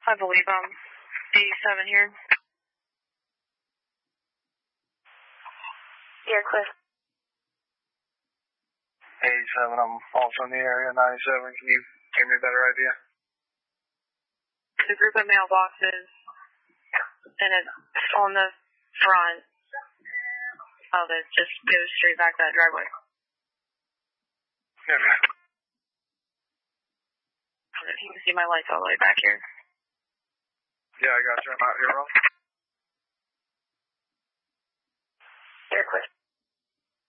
I believe I'm 87 here. Yeah, Cliff. 87, I'm also in the area, 97. Can you give me a better idea? The group of mailboxes, and it's on the front of it, just goes straight back that driveway. Okay. If you can see my lights all the way back here. Yeah, I got you. I'm out here, Rob. Here, Cliff.